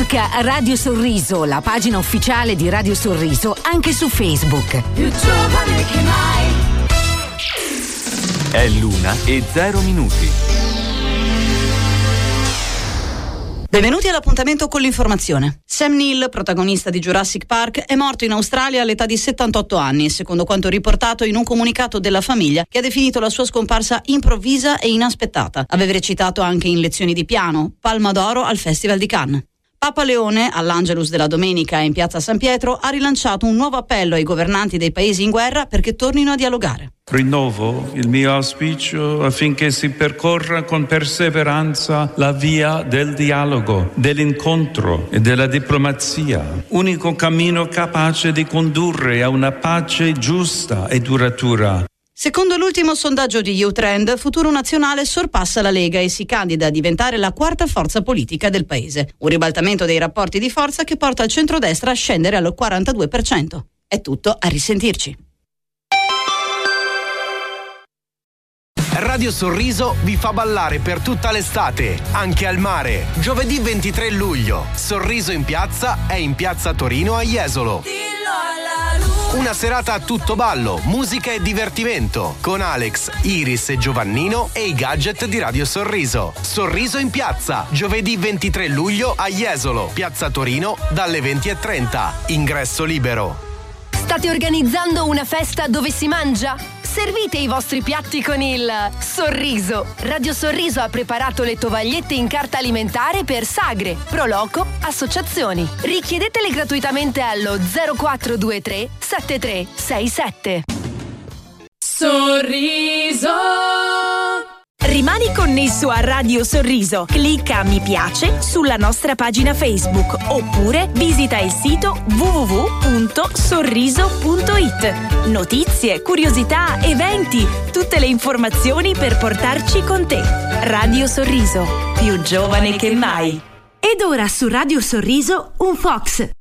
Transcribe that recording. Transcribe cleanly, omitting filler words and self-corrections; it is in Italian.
Cerca Radio Sorriso, la pagina ufficiale di Radio Sorriso, anche su Facebook. Più giovane che mai. È l'1:0. Benvenuti all'appuntamento con l'informazione. Sam Neill, protagonista di Jurassic Park, è morto in Australia all'età di 78 anni, secondo quanto riportato in un comunicato della famiglia che ha definito la sua scomparsa improvvisa e inaspettata. Aveva recitato anche in lezioni di piano, Palma d'Oro al Festival di Cannes. Papa Leone, all'Angelus della domenica in piazza San Pietro, ha rilanciato un nuovo appello ai governanti dei paesi in guerra perché tornino a dialogare. Rinnovo il mio auspicio affinché si percorra con perseveranza la via del dialogo, dell'incontro e della diplomazia, unico cammino capace di condurre a una pace giusta e duratura. Secondo l'ultimo sondaggio di YouTrend, Futuro Nazionale sorpassa la Lega e si candida a diventare la quarta forza politica del paese. Un ribaltamento dei rapporti di forza che porta il centrodestra a scendere al 42%. È tutto, a risentirci. Radio Sorriso vi fa ballare per tutta l'estate, anche al mare. Giovedì 23 luglio, Sorriso in piazza è in piazza Torino a Jesolo. Una serata a tutto ballo, musica e divertimento, con Alex, Iris e Giovannino e i gadget di Radio Sorriso. Sorriso in piazza, giovedì 23 luglio a Jesolo, piazza Torino, dalle 20:30. Ingresso libero. State organizzando una festa dove si mangia? Servite i vostri piatti con il Sorriso. Radio Sorriso ha preparato le tovagliette in carta alimentare per sagre, proloco, associazioni. Richiedetele gratuitamente allo 0423 7367. Sorriso. Rimani connesso a Radio Sorriso. Clicca mi piace sulla nostra pagina Facebook oppure visita il sito www.sorriso.it. Notizie, curiosità, eventi, tutte le informazioni per portarci con te. Radio Sorriso, più giovane che mai. Ed ora su Radio Sorriso un Fox.